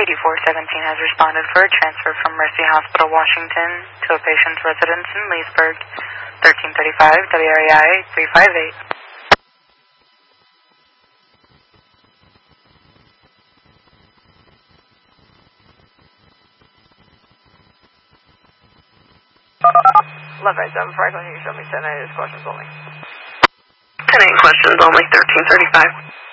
8417 has responded for a transfer from Mercy Hospital, Washington, to a patient's residence in Leesburg, 1335 WREI 358. Left right 7 Franklin, you can show me 10-8, questions only. 10-8 questions only, 1335.